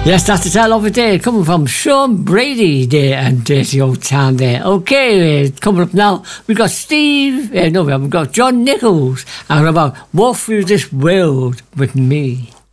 Yes, that's the tale of a day coming from Sean Brady there and Dirty Old Town there. Okay, coming up now, we've got we've got John Nichols and about Walk Through This World With Me.